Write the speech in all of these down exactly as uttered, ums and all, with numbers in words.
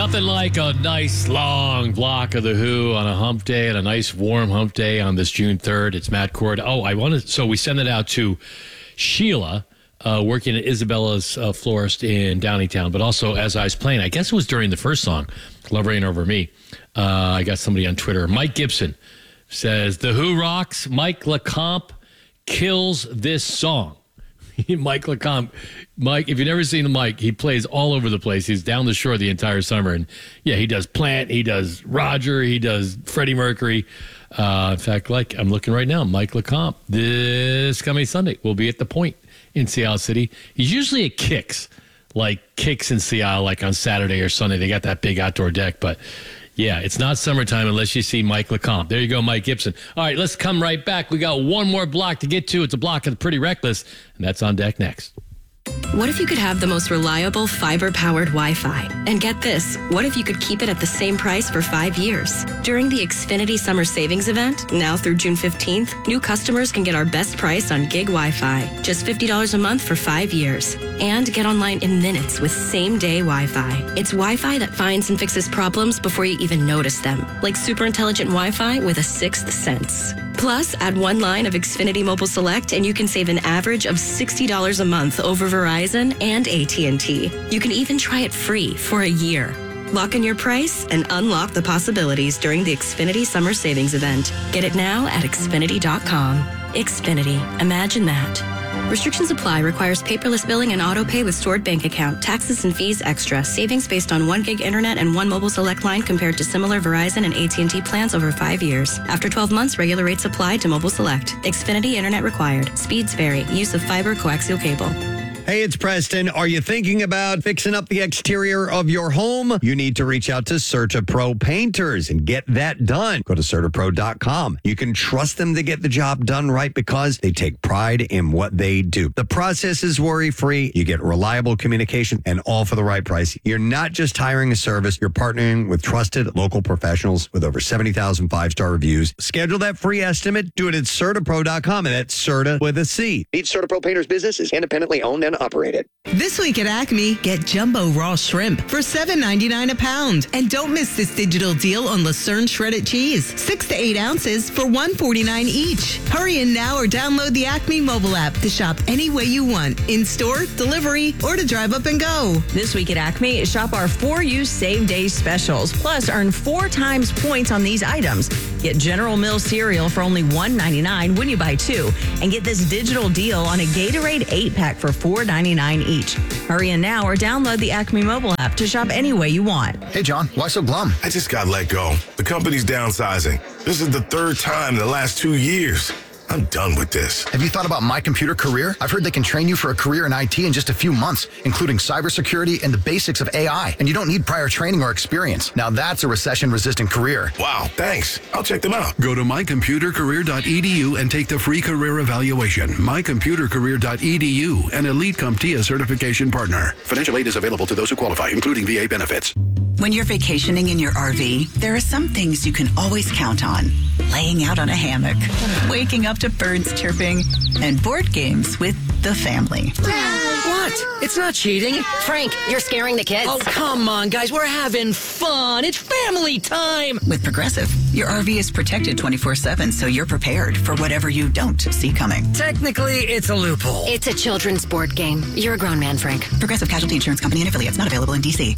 Nothing like a nice long block of The Who on a hump day and a nice warm hump day on this June third. It's Matt Cord. Oh, I wanted, so we send it out to Sheila, uh, working at Isabella's uh, Florist in Downingtown, but also as I was playing, I guess it was during the first song, Love Reign Over Me. Uh, I got somebody on Twitter, Mike Gibson, says, The Who rocks. Mike LeComte kills this song. Mike LeComte, Mike, if you've never seen Mike, he plays all over the place. He's down the shore the entire summer. And yeah, he does Plant, he does Roger, he does Freddie Mercury. Uh, in fact, like I'm looking right now, Mike LeComte, this coming Sunday, will be at the Point in Sea City. He's usually at Kicks, like Kicks in Seattle, like on Saturday or Sunday. They got that big outdoor deck, but yeah, it's not summertime unless you see Mike LeComte. There you go, Mike Gibson. All right, let's come right back. We got one more block to get to. It's a block of the Pretty Reckless, and that's on deck next. What if you could have the most reliable fiber-powered Wi-Fi? And get this, what if you could keep it at the same price for five years? During the Xfinity Summer Savings Event, now through June fifteenth, new customers can get our best price on gig Wi-Fi, just fifty dollars a month for five years. And get online in minutes with same-day Wi-Fi. It's Wi-Fi that finds and fixes problems before you even notice them, like super intelligent Wi-Fi with a sixth sense. Plus, add one line of Xfinity Mobile Select and you can save an average of sixty dollars a month over Verizon and A T and T. You can even try it free for a year. Lock in your price and unlock the possibilities during the Xfinity Summer Savings Event. Get it now at Xfinity dot com. Xfinity. Imagine that. Restrictions apply. Requires paperless billing and auto pay with stored bank account. Taxes and fees extra. Savings based on one gig internet and one mobile select line compared to similar Verizon and A T and T plans over five years. After twelve months, regular rates apply to mobile select. Xfinity internet required. Speeds vary. Use of fiber coaxial cable. Hey, it's Preston. Are you thinking about fixing up the exterior of your home? You need to reach out to CertaPro Painters and get that done. Go to Certa Pro dot com. You can trust them to get the job done right because they take pride in what they do. The process is worry-free. You get reliable communication and all for the right price. You're not just hiring a service. You're partnering with trusted local professionals with over seventy thousand five-star reviews. Schedule that free estimate. Do it at Certa Pro dot com, and that's Certa with a C. Each CertaPro Painters business is independently owned and operated. This week at Acme, get jumbo raw shrimp for seven ninety-nine a pound. And don't miss this digital deal on Lucerne shredded cheese, six to eight ounces for one forty-nine each. Hurry in now or download the Acme mobile app to shop any way you want, in-store, delivery, or to drive up and go. This week at Acme, shop our For You Save Day specials. Plus, earn four times points on these items. Get General Mills cereal for only one ninety-nine when you buy two. And get this digital deal on a Gatorade eight-pack for four ninety-nine each. Hurry in now or download the Acme mobile app to shop any way you want. Hey, John, why so glum? I just got let go. The company's downsizing. This is the third time in the last two years. I'm done with this. Have you thought about My Computer Career? I've heard they can train you for a career in I T in just a few months, including cybersecurity and the basics of A I. And you don't need prior training or experience. Now that's a recession-resistant career. Wow, thanks. I'll check them out. Go to my computer career dot e d u and take the free career evaluation. my computer career dot e d u, an Elite CompTIA certification partner. Financial aid is available to those who qualify, including V A benefits. When you're vacationing in your R V, there are some things you can always count on. Laying out on a hammock, waking up to birds chirping, and board games with the family. What? It's not cheating. Frank, you're scaring the kids. Oh, come on, guys. We're having fun. It's family time. With Progressive, your R V is protected twenty-four seven, so you're prepared for whatever you don't see coming. Technically, it's a loophole. It's a children's board game. You're a grown man, Frank. Progressive Casualty Insurance Company and affiliates, not available in D C.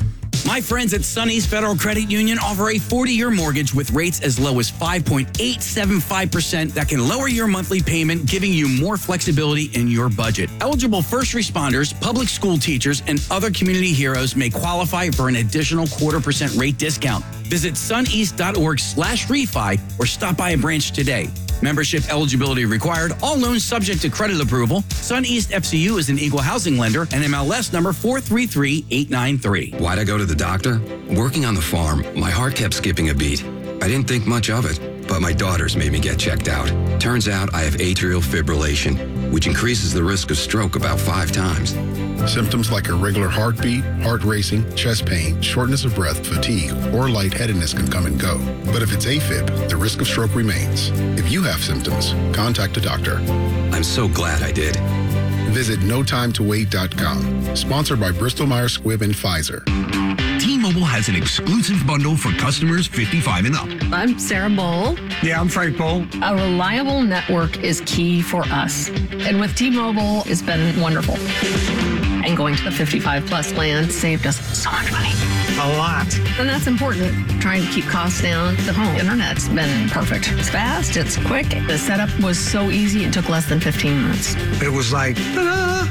My friends at Sunny's Federal Credit Union offer a forty-year mortgage with rates as low as five point eight seven five percent that can lower your monthly payment, giving you more flexibility in your budget. Eligible first responders, public school teachers, and other community heroes may qualify for an additional quarter percent rate discount. Visit suneast.org slash refi or stop by a branch today. Membership eligibility required. All loans subject to credit approval. SunEast F C U is an equal housing lender and M L S number four three three eight nine three. Why'd I go to the doctor? Working on the farm, my heart kept skipping a beat. I didn't think much of it, but my daughters made me get checked out. Turns out I have atrial fibrillation, which increases the risk of stroke about five times. Symptoms like irregular heartbeat, heart racing, chest pain, shortness of breath, fatigue, or lightheadedness can come and go. But if it's AFib, the risk of stroke remains. If you have symptoms, contact a doctor. I'm so glad I did. Visit no time to wait dot com. Sponsored by Bristol Myers Squibb and Pfizer. Teen T-Mobile has an exclusive bundle for customers fifty-five and up. I'm Sarah Bowl. Yeah, I'm Frank Bowl. A reliable network is key for us. And with T-Mobile, it's been wonderful. And going to the fifty-five plus plan saved us so much money. A lot. And that's important. Trying to keep costs down. The home internet's been perfect. It's fast, it's quick. The setup was so easy, it took less than fifteen minutes. It was like, ta-da!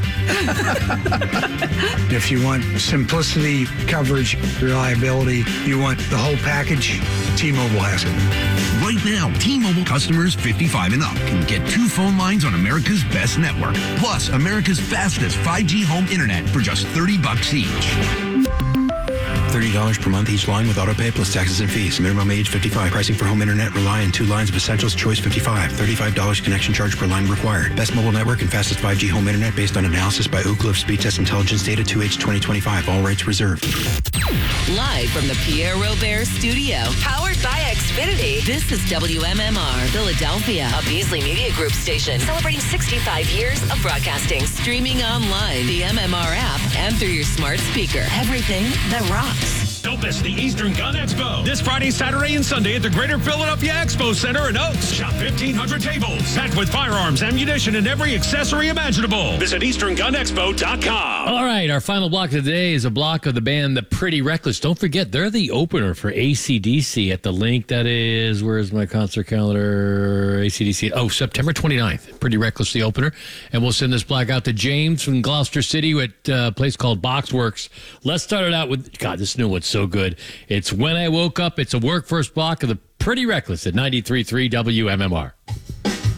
If you want simplicity, coverage, reliability, you want the whole package, T-Mobile has it. Right now, T-Mobile customers fifty-five and up can get two phone lines on America's best network, plus America's fastest five G home internet for just thirty bucks each. thirty dollars per month each line with autopay plus taxes and fees. Minimum age fifty-five. Pricing for home internet rely on two lines of essentials. Choice fifty-five. thirty-five dollars connection charge per line required. Best mobile network and fastest five G home internet based on analysis by Ookla of Speed Test Intelligence Data two H twenty twenty-five. All rights reserved. Live from the Pierre Robert Studio, powered by Xfinity. This is W M M R Philadelphia, a Beasley Media Group station celebrating sixty-five years of broadcasting. Streaming online, the M M R app, and through your smart speaker. Everything that rocks. Don't miss the Eastern Gun Expo. This Friday, Saturday, and Sunday at the Greater Philadelphia Expo Center in Oaks. Shop fifteen hundred tables, packed with firearms, ammunition, and every accessory imaginable. Visit eastern gun expo dot com. All right, our final block of the day is a block of the band The Pretty Reckless. Don't forget, they're the opener for A C D C at the link that is, where's my concert calendar? A C D C. Oh, September twenty-ninth. Pretty Reckless, the opener. And we'll send this block out to James from Gloucester City at a place called Boxworks. Let's start it out with, God, this new one's so good. It's When I Woke Up. It's a work first block of The Pretty Reckless at ninety-three point three W M M R.